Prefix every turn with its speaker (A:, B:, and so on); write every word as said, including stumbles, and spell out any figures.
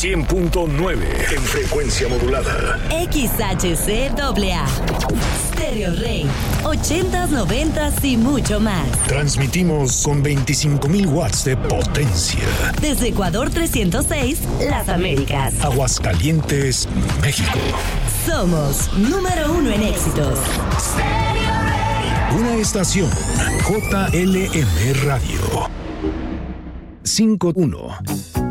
A: cien punto nueve en frecuencia modulada.
B: X H C A A. Stereo Rey. ochentas, noventas y mucho más.
A: Transmitimos con veinticinco mil watts de potencia.
B: Desde Ecuador trescientos seis, Las Américas.
A: Aguascalientes, México.
B: Somos número uno en éxitos.
A: Una estación J L M Radio. cinco uno.